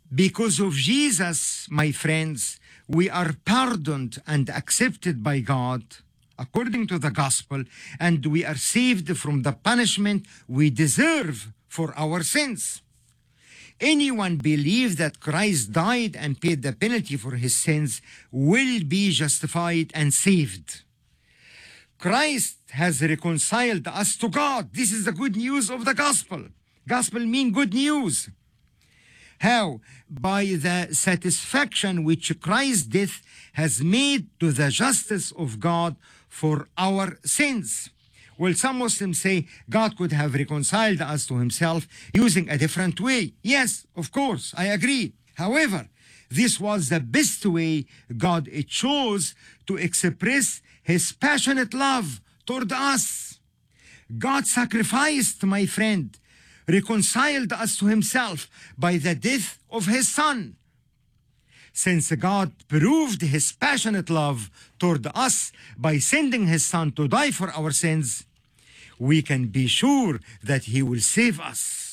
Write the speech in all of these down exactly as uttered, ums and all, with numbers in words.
Because of Jesus, my friends, we are pardoned and accepted by God according to the gospel, and we are saved from the punishment we deserve for our sins. Anyone believe that Christ died and paid the penalty for his sins will be justified and saved. Christ has reconciled us to God. This is the good news of the gospel. Gospel means good news. How? By the satisfaction which Christ's death has made to the justice of God for our sins. Well, some Muslims say God could have reconciled us to himself using a different way. Yes, of course, I agree. However, this was the best way God chose to express his passionate love toward us. God sacrificed, my friend, reconciled us to himself by the death of his son. Since God proved his passionate love toward us by sending his son to die for our sins, we can be sure that he will save us.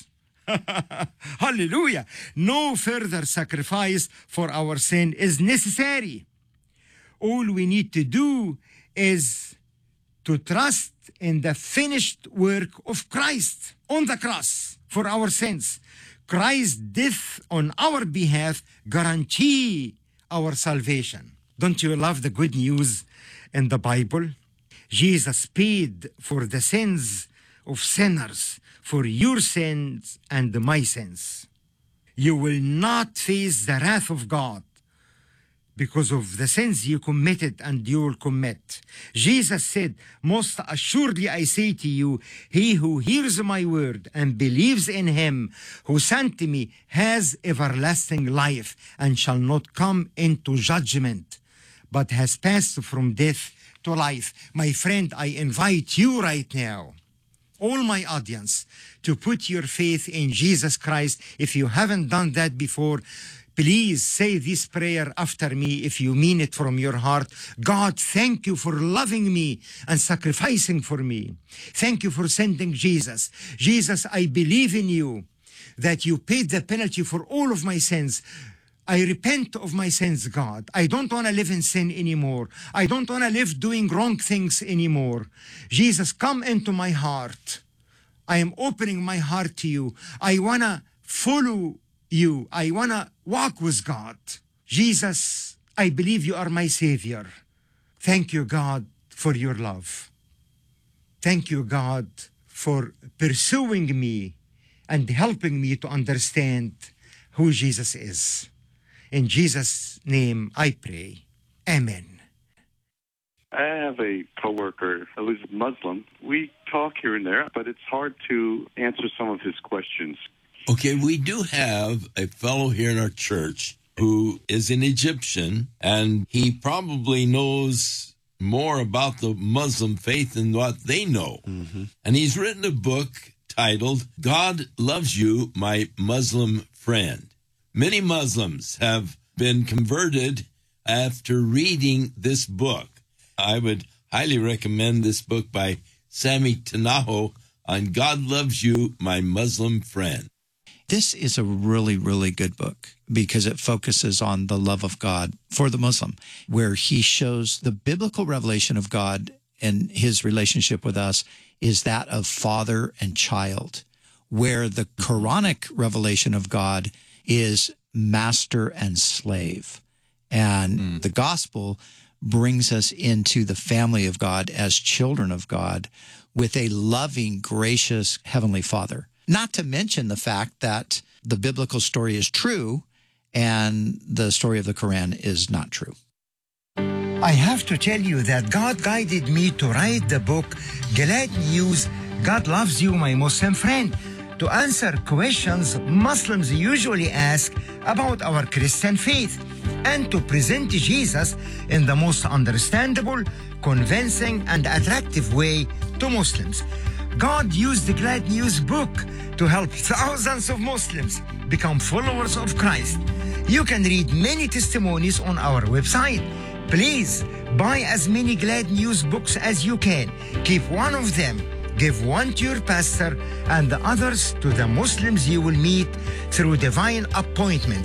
Hallelujah! No further sacrifice for our sin is necessary. All we need to do is to trust in the finished work of Christ on the cross for our sins. Christ's death on our behalf guarantee our salvation. Don't you love the good news in the Bible? Jesus paid for the sins of sinners, for your sins and my sins. You will not face the wrath of God because of the sins you committed and you will commit. Jesus said, most assuredly I say to you, he who hears my word and believes in him who sent me has everlasting life and shall not come into judgment, but has passed from death to life. My friend, I invite you right now, all my audience, to put your faith in Jesus Christ. If you haven't done that before, please say this prayer after me if you mean it from your heart. God, thank you for loving me and sacrificing for me. Thank you for sending Jesus. Jesus, I believe in you, that you paid the penalty for all of my sins. I repent of my sins, God. I don't want to live in sin anymore. I don't want to live doing wrong things anymore. Jesus, come into my heart. I am opening my heart to you. I want to follow you. I want to walk with God. Jesus, I believe you are my Savior. Thank you, God, for your love. Thank you, God, for pursuing me and helping me to understand who Jesus is. In Jesus' name I pray. Amen. I have a coworker who's Muslim. We talk here and there, but it's hard to answer some of his questions. Okay, we do have a fellow here in our church who is an Egyptian, and he probably knows more about the Muslim faith than what they know. Mm-hmm. And he's written a book titled, God Loves You, My Muslim Friend. Many Muslims have been converted after reading this book. I would highly recommend this book by Sami Tanaho on God Loves You, My Muslim Friend. This is a really, really good book because it focuses on the love of God for the Muslim, where he shows the biblical revelation of God and his relationship with us is that of father and child, where the Quranic revelation of God is master and slave. And mm. the gospel brings us into the family of God as children of God with a loving, gracious Heavenly Father. Not to mention the fact that the biblical story is true and the story of the Quran is not true. I have to tell you that God guided me to write the book, Glad News, God Loves You, My Muslim Friend, to answer questions Muslims usually ask about our Christian faith and to present Jesus in the most understandable, convincing, and attractive way to Muslims. God used the Glad News book to help thousands of Muslims become followers of Christ. You can read many testimonies on our website. Please buy as many Glad News books as you can. Keep one of them. Give one to your pastor and the others to the Muslims you will meet through divine appointments.